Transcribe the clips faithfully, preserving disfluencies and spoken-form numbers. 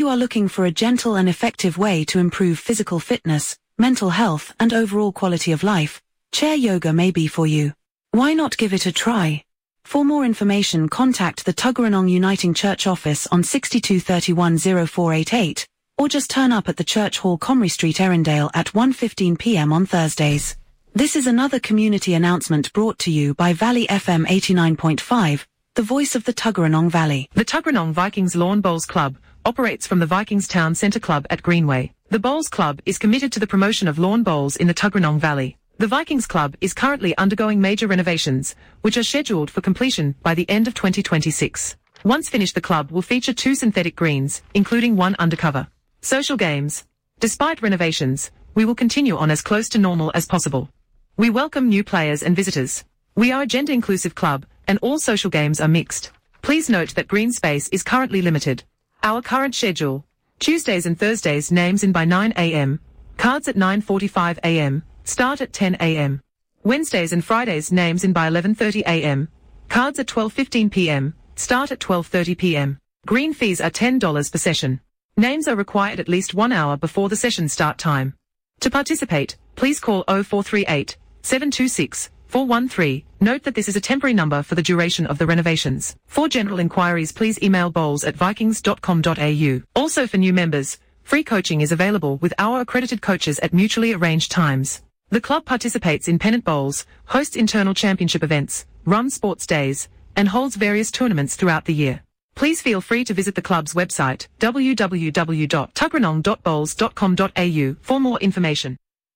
you are looking for a gentle and effective way to improve physical fitness, mental health, and overall quality of life, chair yoga may be for you. Why not give it a try? For more information, contact the Tuggeranong Uniting Church office on sixty-two thirty-one oh four eighty-eight, or just turn up at the Church Hall, Comrie Street, Erindale at one fifteen p m on Thursdays. This is another community announcement brought to you by Valley F M eighty-nine point five, the voice of the Tuggeranong Valley. The Tuggeranong Vikings Lawn Bowls Club operates from the Vikings Town Centre Club at Greenway. The Bowls Club is committed to the promotion of lawn bowls in the Tuggeranong Valley. The Vikings Club is currently undergoing major renovations, which are scheduled for completion by the end of twenty twenty-six. Once finished, the club will feature two synthetic greens, including one undercover. Social games. Despite renovations, we will continue on as close to normal as possible. We welcome new players and visitors. We are a gender-inclusive club, and all social games are mixed. Please note that green space is currently limited. Our current schedule: Tuesdays and Thursdays, names in by nine a m, cards at nine forty-five a m, start at ten a m. Wednesdays and Fridays, names in by eleven thirty a m, cards at twelve fifteen p m, start at twelve thirty p m. Green fees are ten dollars per session. Names are required at least one hour before the session start time. To participate, please call oh four three eight, seven two six, four one three. Note that this is a temporary number for the duration of the renovations. For general inquiries, please email bowls at vikings dot com dot a u. Also, for new members, free coaching is available with our accredited coaches at mutually arranged times. The club participates in pennant bowls, hosts internal championship events, runs sports days, and holds various tournaments throughout the year. Please feel free to visit the club's website, w w w dot tuggeranong dot bowls dot com dot a u, for more information.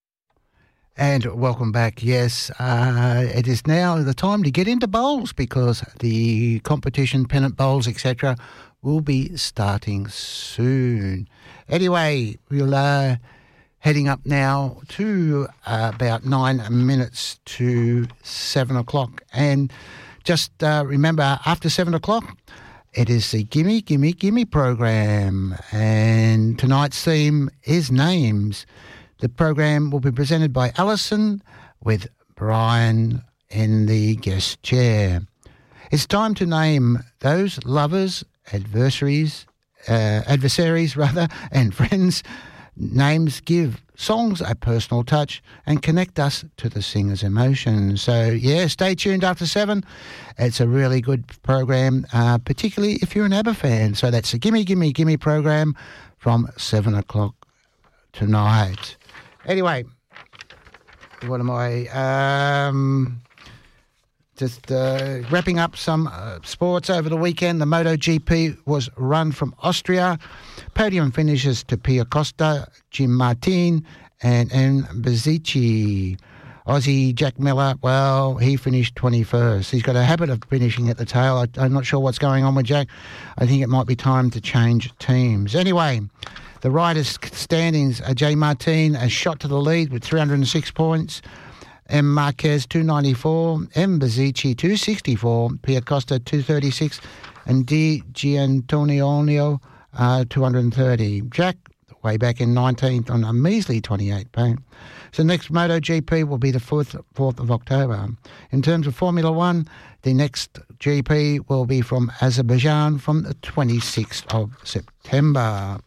And welcome back. Yes, uh, it is now the time to get into bowls because the competition, pennant bowls, et cetera, will be starting soon. Anyway, we'll uh, heading up now to uh, about nine minutes to seven o'clock. And just uh, remember, after seven o'clock, it is the Gimme, Gimme, Gimme program. And tonight's theme is names. The program will be presented by Alison with Brian in the guest chair. It's time to name those lovers, adversaries, uh, adversaries rather, and friends. Names give songs a personal touch and connect us to the singer's emotions. So, yeah, stay tuned after seven. It's a really good program, uh, particularly if you're an ABBA fan. So that's the Gimme, Gimme, Gimme program from seven o'clock tonight. Anyway, what am I? Um, just uh, wrapping up some uh, sports over the weekend. The MotoGP was run from Austria. Podium finishes to Pia Costa, Jim Martin, and M. Bezzecchi. Aussie Jack Miller, well, he finished twenty-first. He's got a habit of finishing at the tail. I, I'm not sure what's going on with Jack. I think it might be time to change teams. Anyway, the riders' standings are J. Martin, a shot to the lead with three hundred six points. M. Marquez, two ninety-four. M. Bezzecchi, two sixty-four. Pia Costa, two thirty-six. And D. Giantonio, uh, two hundred thirty. Jack, way back in nineteenth on a measly twenty-eight points. So next MotoGP will be the fourth, fourth of October. In terms of Formula One, the next G P will be from Azerbaijan from the twenty-sixth of September.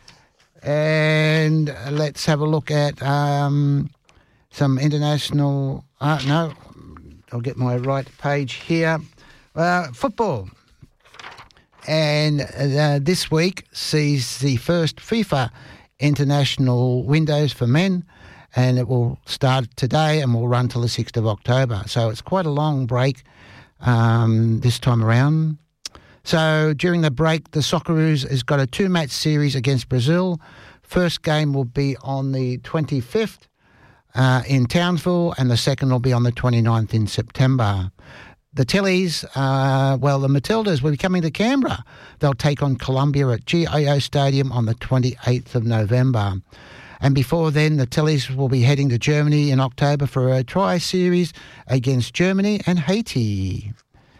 And let's have a look at um, some international... Uh, no, I'll get my right page here. Uh, football. And uh, this week sees the first FIFA international windows for men, and it will start today and will run till the sixth of October. So it's quite a long break um, this time around. So during the break, the Socceroos has got a two-match series against Brazil. First game will be on the twenty-fifth uh, in Townsville, and the second will be on the twenty-ninth in September. The Tellies, uh, well, the Matildas will be coming to Canberra. They'll take on Colombia at G A O Stadium on the twenty-eighth of November. And before then, the Tellies will be heading to Germany in October for a tri-series against Germany and Haiti.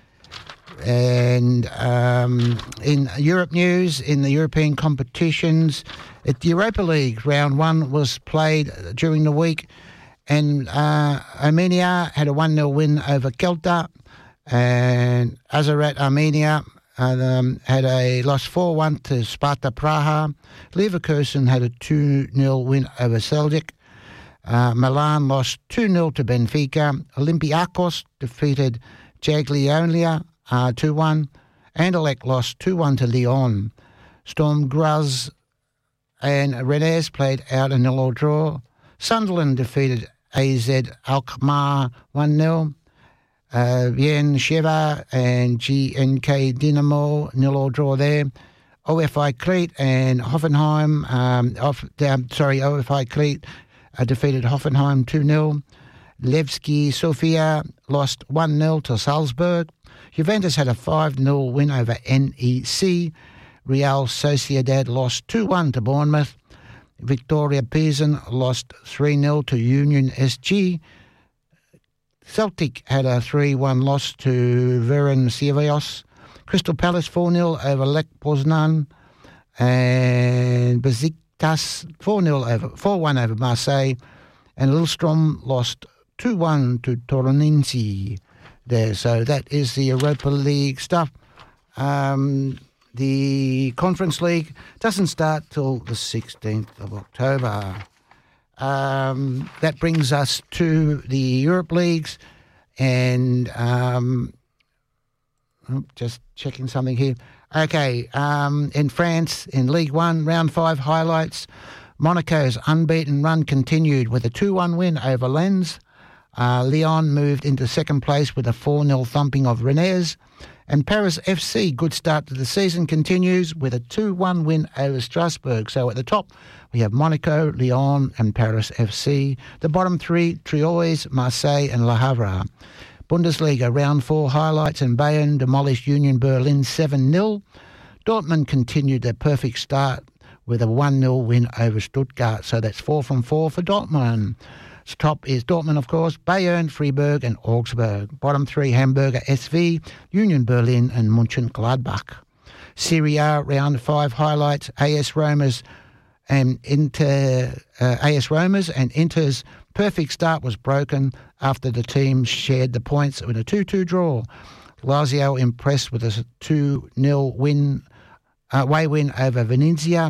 And um, in Europe news, in the European competitions, at the Europa League, round one was played during the week, and uh, Armenia had a one nil win over Kelta, and Azarat Armenia um, had a lost four one to Sparta Praha. Leverkusen had a two nil win over Celtic. Uh, Milan lost two nil to Benfica. Olympiacos defeated Jagiellonia uh, two one. Anderlecht lost two one to Lyon. Storm Graz and Rennes played out a nil-all draw. Sunderland defeated A Z Alkmaar one nil. Uh, Vien Sheva and G N K Dinamo nil-all draw there. O F I Crete and Hoffenheim, um, off, um, sorry, O F I Crete uh, defeated Hoffenheim two nil. Levski Sofia lost one nil to Salzburg. Juventus had a five nil win over N E C. Real Sociedad lost two one to Bournemouth. Victoria Pilsen lost three nil to Union S G. Celtic had a three one loss to Ferencváros. Crystal Palace four nil over Lech Poznan. And Besiktas four nil over four one over Marseille. And Lillestrøm lost two one to Toronense there. So that is the Europa League stuff. Um, the Conference League doesn't start till the sixteenth of October. Um, that brings us to the Europe Leagues, and um, oh, just checking something here. Okay, um, in France, in Ligue one, round five highlights. Monaco's unbeaten run continued with a two one win over Lens. Uh, Lyon moved into second place with a four nil thumping of Rennes. And Paris F C, good start to the season, continues with a two one win over Strasbourg. So at the top, we have Monaco, Lyon and Paris F C. The bottom three, Troyes, Marseille and Le Havre. Bundesliga, round four highlights, and Bayern demolished Union Berlin seven nil. Dortmund continued their perfect start with a one nil win over Stuttgart. So that's four from four for Dortmund. Top is Dortmund, of course, Bayern, Freiburg and Augsburg. Bottom three, Hamburger S V, Union Berlin and Mönchengladbach. Serie A, round five highlights, A S Roma's and Inter, uh, A S Roma's and Inter's perfect start was broken after the teams shared the points in a two two draw. Lazio impressed with a two nil win, uh, away win over Venezia.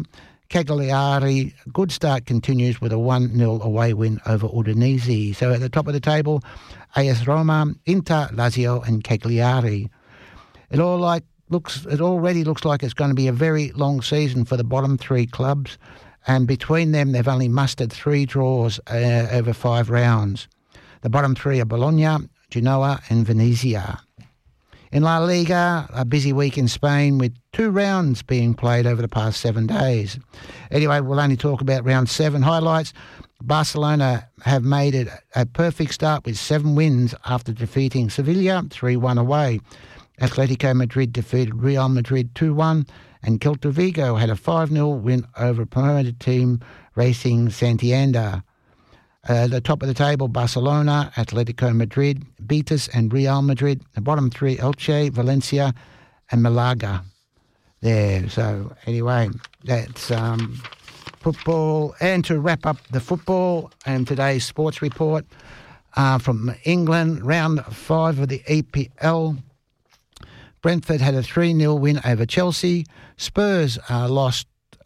Cagliari, good start, continues with a one nil away win over Udinese. So at the top of the table, A S Roma, Inter, Lazio and Cagliari. It all like looks. It already looks like it's going to be a very long season for the bottom three clubs, and between them they've only mustered three draws uh, over five rounds. The bottom three are Bologna, Genoa and Venezia. In La Liga, a busy week in Spain with two rounds being played over the past seven days. Anyway, we'll only talk about round seven highlights. Barcelona have made it a perfect start with seven wins after defeating Sevilla three one away. Atletico Madrid defeated Real Madrid two one, and Celta Vigo had a five nil win over promoted team Racing Santander. Uh, the top of the table, Barcelona, Atletico Madrid, Betis and Real Madrid. The bottom three, Elche, Valencia and Malaga. There, so anyway, that's um, football. And to wrap up the football and today's sports report uh, from England, round five of the E P L. Brentford had a three nil win over Chelsea. Spurs uh, lost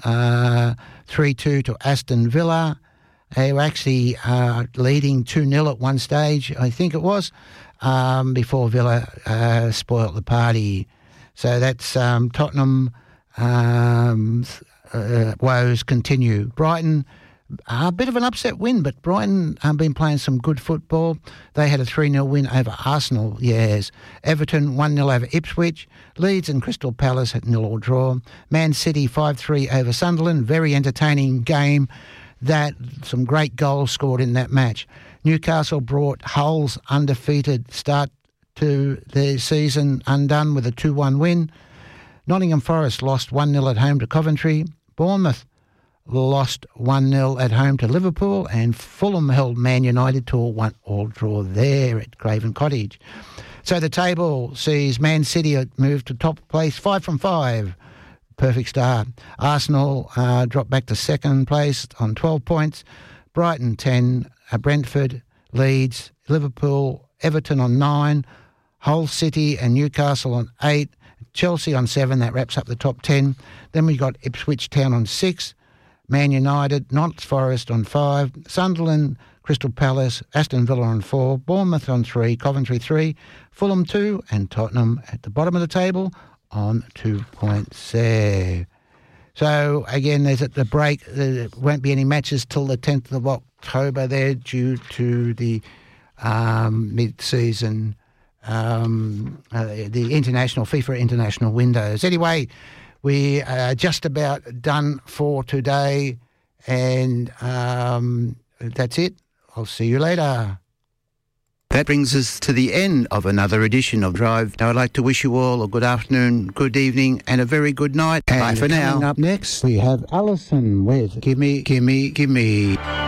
uh, three two to Aston Villa. They were actually uh, leading two nil at one stage, I think it was, um, before Villa uh, spoilt the party. So that's um, Tottenham um, uh, woes continue. Brighton, a bit of an upset win, but Brighton have been playing some good football. They had a three nil win over Arsenal, yes. Everton one nil over Ipswich. Leeds and Crystal Palace had nil-all draw. Man City five three over Sunderland. Very entertaining game. That some great goals scored in that match. Newcastle brought Hull's undefeated start to the season undone with a two one win. Nottingham Forest lost one nil at home to Coventry. Bournemouth lost one nil at home to Liverpool, and Fulham held Man United to a one-all draw there at Craven Cottage. So the table sees Man City move to top place, five from five. Perfect start. Arsenal uh, dropped back to second place on twelve points. Brighton ten, uh, Brentford, Leeds, Liverpool, Everton on nine, Hull City and Newcastle on eight, Chelsea on seven, that wraps up the top ten. Then we got Ipswich Town on six, Man United, Notts Forest on five, Sunderland, Crystal Palace, Aston Villa on four, Bournemouth on three, Coventry three, Fulham two, and Tottenham at the bottom of the table on two points there. So, again, there's at the break. There won't be any matches till the tenth of October there due to the um, mid-season, um, uh, the international, FIFA international windows. Anyway, we are just about done for today, and um, that's it. I'll see you later. That brings us to the end of another edition of Drive. Now, I'd like to wish you all a good afternoon, good evening, and a very good night. And bye for now. Coming up next, we have Alison with Gimme, Gimme, Gimme.